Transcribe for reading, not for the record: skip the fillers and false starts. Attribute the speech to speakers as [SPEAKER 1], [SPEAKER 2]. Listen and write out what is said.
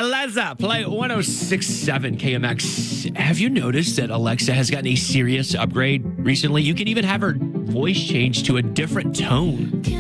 [SPEAKER 1] Alexa, play 1067 KMX. Have you noticed that Alexa has gotten a serious upgrade recently? You can even have her voice change to a different tone.